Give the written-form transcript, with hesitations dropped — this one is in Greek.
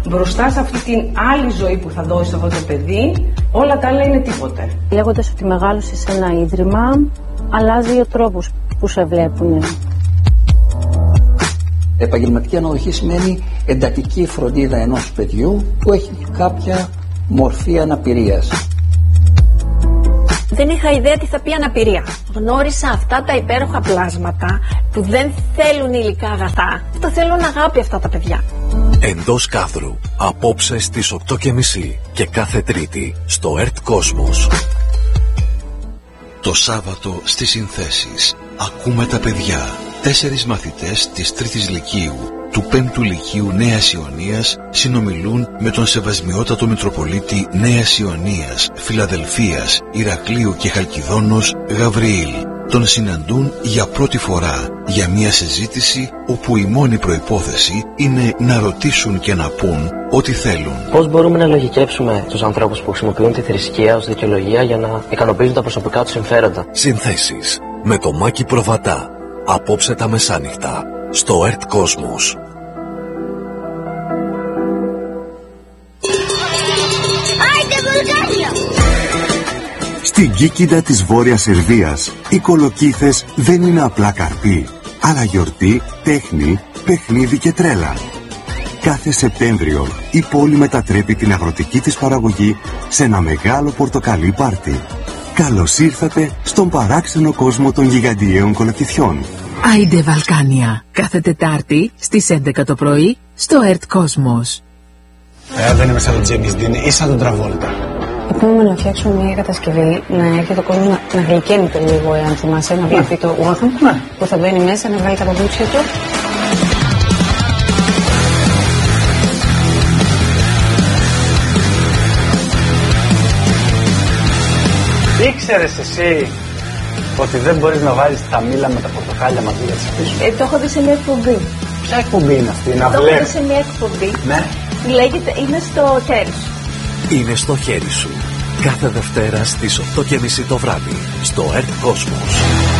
μπροστά σε αυτή την άλλη ζωή που θα δώσει αυτό το παιδί, όλα τα άλλα είναι τίποτε. Λέγοντας ότι μεγάλωσες σε ένα ίδρυμα, αλλάζει ο τρόπος που σε βλέπουν. Επαγγελματική αναδοχή σημαίνει εντατική φροντίδα ενός παιδιού που έχει κάποια μορφή αναπηρίας. Δεν είχα ιδέα τι θα πει αναπηρία. Γνώρισα αυτά τα υπέροχα πλάσματα που δεν θέλουν υλικά αγαθά. Το θέλουν αγάπη αυτά τα παιδιά. Εντός κάδρου, απόψε στις 8:30 και κάθε Τρίτη στο ΕΡΤ Κόσμος. Το Σάββατο στις Συνθέσεις ακούμε τα παιδιά. 4 μαθητές της 3ης Λυκείου του 5ου Λυκείου Νέας Ιωνίας συνομιλούν με τον Σεβασμιότατο Μητροπολίτη Νέας Ιωνίας, Φιλαδελφίας, Ηρακλείου και Χαλκιδόνος Γαβριήλ. Τον συναντούν για πρώτη φορά για μια συζήτηση όπου η μόνη προϋπόθεση είναι να ρωτήσουν και να πούν ό,τι θέλουν. Πώς μπορούμε να λογικέψουμε τους ανθρώπους που χρησιμοποιούν τη θρησκεία ως δικαιολογία για να ικανοποιήσουν τα προσωπικά τους συμφέροντα? Συνθέσεις με το Μάκη Προβατά. Απόψε τα μεσάνυχτα στο ΕΡΤ Κόσμος. Στην Κίκιντα της Βόρειας Σερβίας, οι κολοκύθες δεν είναι απλά καρποί, αλλά γιορτή, τέχνη, παιχνίδι και τρέλα. Κάθε Σεπτέμβριο, η πόλη μετατρέπει την αγροτική της παραγωγή σε ένα μεγάλο πορτοκαλί πάρτι. Καλώς ήρθατε στον παράξενο κόσμο των γιγαντιαίων κολοκυθιών. Άιντε Βαλκάνια, κάθε Τετάρτη στις 11 το πρωί στο ΕΡΤ Κόσμος. Δεν είμαι σαν τον Τζέιμις Ντίν ή σαν τον Τραβόλτα. Είπαμε να φτιάξουμε μια κατασκευή, να έρχεται ο κόσμος να γλυκαίνεται λίγο, εάν θυμάσαι, να βλέπει το Gotham, που θα μπαίνει μέσα, να βγάλει τα παπούτσια του. Ήξερες εσύ ότι δεν μπορείς να βάλεις τα μήλα με τα πορτοκάλια μαζί για τις αφήσεις? Το έχω δει σε μια εκπομπή. Ποια εκπομπή είναι αυτή? Το έχω δει σε μια εκπομπή. Ναι. Λέγεται, είναι στο χέρι σου. Είναι στο χέρι σου. Κάθε Δευτέρα στις 8:30 το βράδυ στο ΕΡΤ Κόσμος.